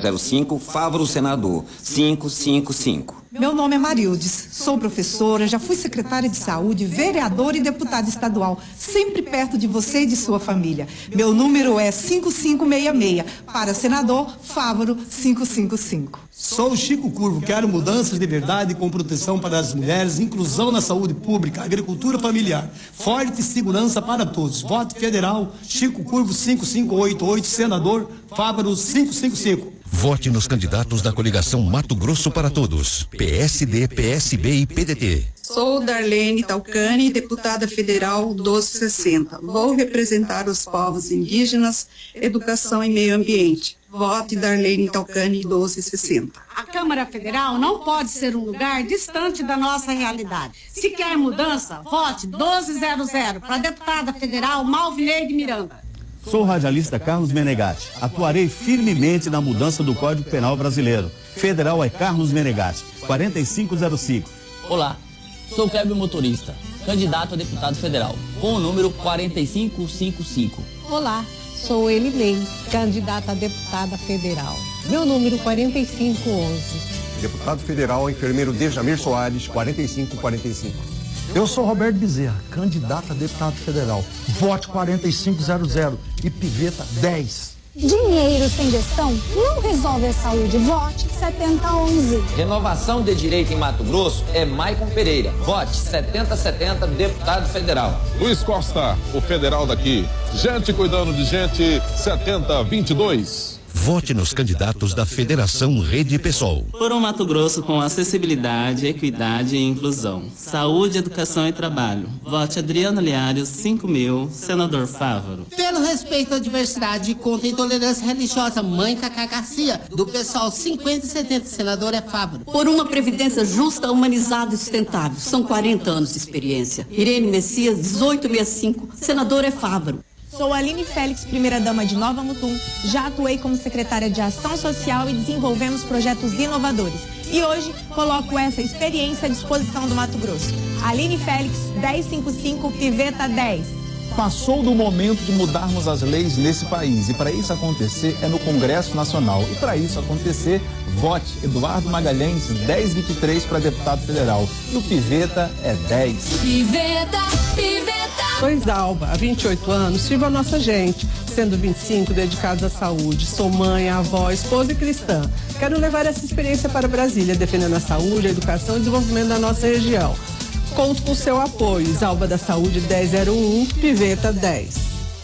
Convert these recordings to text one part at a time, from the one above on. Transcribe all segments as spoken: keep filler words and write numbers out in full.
zero cinco, Fávaro Senador, cinco cinco cinco. Meu nome é Marildes, sou professora, já fui secretária de saúde, vereadora e deputada estadual, sempre perto de você e de sua família. Meu número é cinco cinco seis seis, para senador, Fávaro cinco cinco cinco. Sou o Chico Curvo, quero mudanças de verdade com proteção para as mulheres, inclusão na saúde pública, agricultura familiar, forte segurança para todos. Voto federal, Chico Curvo cinco cinco oito oito, senador, Fávaro cinco cinco cinco. Vote nos candidatos da coligação Mato Grosso para Todos, P S D, P S B e P D T. Sou Darlene Talcani, deputada federal doze sessenta. Vou representar os povos indígenas, educação e meio ambiente. Vote Darlene Talcani doze sessenta. A Câmara Federal não pode ser um lugar distante da nossa realidade. Se quer mudança, vote doze zero zero para a deputada federal Malvineide Miranda. Sou o radialista Carlos Menegatti. Atuarei firmemente na mudança do Código Penal brasileiro. Federal é Carlos Menegatti, quarenta e cinco zero cinco. Olá, sou Kleber Motorista, candidato a deputado federal, com o número quarenta e cinco cinquenta e cinco. Olá, sou Elinei, candidata a deputada federal. Meu número quarenta e cinco onze. Deputado federal, enfermeiro Dejamir Soares, quarenta e cinco quarenta e cinco. Eu sou Roberto Bezerra, candidato a deputado federal. Vote quarenta e cinco zero zero e Piveta dez. Dinheiro sem gestão não resolve a saúde. Vote setenta onze. Renovação de direito em Mato Grosso é Maicon Pereira. Vote setenta setenta, deputado federal. Luiz Costa, o federal daqui. Gente cuidando de gente, setenta vinte e dois. Vote nos candidatos da Federação Rede Pessoal. Por um Mato Grosso com acessibilidade, equidade e inclusão. Saúde, educação e trabalho. Vote Adriano Liares, cinco mil, senador Fávaro. Pelo respeito à diversidade e contra a intolerância religiosa, mãe Cacá Garcia, do pessoal cinquenta e setenta, senador é Fávaro. Por uma previdência justa, humanizada e sustentável. São quarenta anos de experiência. Irene Messias, dezoito sessenta e cinco, senador é Fávaro. Sou Aline Félix, primeira-dama de Nova Mutum. Já atuei como secretária de Ação Social e desenvolvemos projetos inovadores. E hoje coloco essa experiência à disposição do Mato Grosso. Aline Félix, dez cinquenta e cinco, Piveta dez. Passou do momento de mudarmos as leis nesse país. E para isso acontecer é no Congresso Nacional. E para isso acontecer, vote Eduardo Magalhães, dez vinte e três para deputado federal. E o Piveta é dez. Piveta, Piveta. Pois Alba, há vinte e oito anos, sirvo a nossa gente, sendo vinte e cinco dedicados à saúde. Sou mãe, avó, esposa e cristã. Quero levar essa experiência para Brasília, defendendo a saúde, a educação e o desenvolvimento da nossa região. Conto com seu apoio. Alba da Saúde dez zero um, Piveta dez.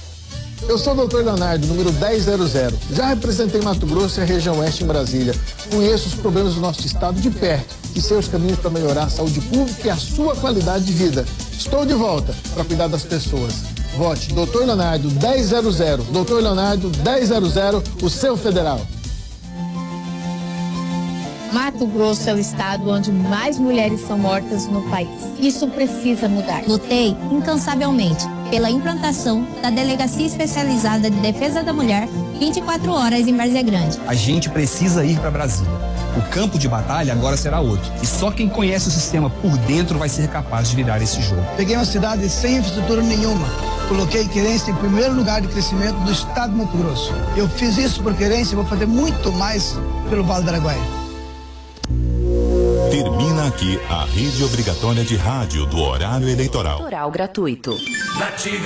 Eu sou o doutor Leonardo, número dez zero zero. Já representei Mato Grosso e a região oeste em Brasília. Conheço os problemas do nosso estado de perto e sei os caminhos para melhorar a saúde pública e a sua qualidade de vida. Estou de volta para cuidar das pessoas. Vote doutor Leonardo dez zero zero. doutor Leonardo dez zero zero, o seu federal. Mato Grosso é o estado onde mais mulheres são mortas no país. Isso precisa mudar. Lutei incansavelmente pela implantação da Delegacia Especializada de Defesa da Mulher vinte e quatro horas em Várzea Grande. A gente precisa ir para Brasília. O campo de batalha agora será outro. E só quem conhece o sistema por dentro vai ser capaz de virar esse jogo. Peguei uma cidade sem infraestrutura nenhuma. Coloquei Querência em primeiro lugar de crescimento do estado de Mato Grosso. Eu fiz isso por Querência e vou fazer muito mais pelo Vale do Araguaia. Termina aqui a rede obrigatória de rádio do horário eleitoral. Rural gratuito. Nativa.